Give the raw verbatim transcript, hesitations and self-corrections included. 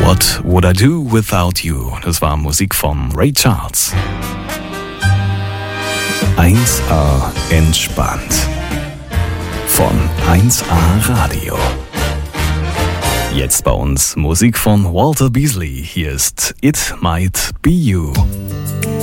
What Would I Do Without You? Das war Musik von Ray Charles. eins A entspannt. Von eins A Radio. Jetzt bei uns Musik von Walter Beasley. Hier ist It Might Be You.